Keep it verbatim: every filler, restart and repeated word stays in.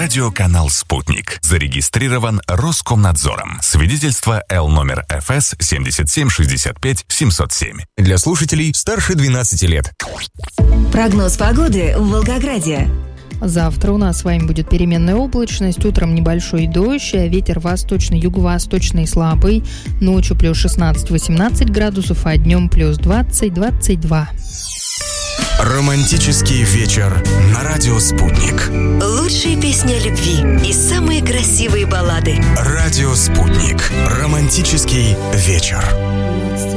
Радиоканал «Спутник». Зарегистрирован Роскомнадзором. Свидетельство Л номер эф эс семьдесят семь шестьдесят пять семьсот семь. Для слушателей старше двенадцати лет. Прогноз погоды в Волгограде. Завтра у нас с вами будет переменная облачность, утром небольшой дождь, а ветер восточный, юго-восточный слабый, ночью плюс шестнадцать-восемнадцать градусов, а днем плюс двадцать-двадцать два. Романтический вечер на радио «Спутник». Лучшие песни о любви и самые красивые баллады. Радио «Спутник». Романтический вечер.